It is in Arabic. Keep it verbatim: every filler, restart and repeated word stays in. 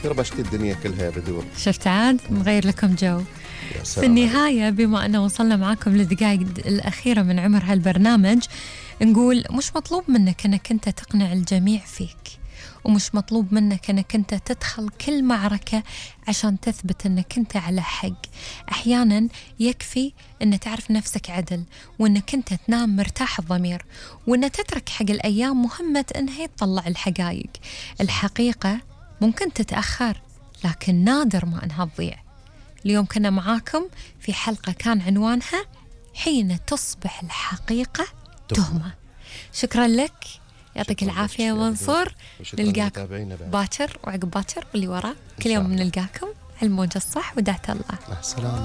كربشت الدنيا كلها بدور. شفت عاد نغير لكم جو. في النهاية بما أنه وصلنا معاكم للدقائق الأخيرة من عمر هالبرنامج، نقول مش مطلوب منك أنك أنت تقنع الجميع فيك، ومش مطلوب منك أنك أنت تدخل كل معركة عشان تثبت أنك أنت على حق. أحيانا يكفي أن تعرف نفسك عدل، وأنك أنت تنام مرتاح الضمير، وأن تترك حق الأيام مهمة أنها تطلع الحقائق. الحقيقة ممكن تتأخر، لكن نادر ما أنها تضيع. اليوم كنا معاكم في حلقة كان عنوانها حين تصبح الحقيقة تهمة. شكرا لك، يعطيك العافية يا منصور. نلقاكم باكر وعقب باكر واللي وراه كل يوم نلقاكم على الموجة الصح. ودعت الله. السلام.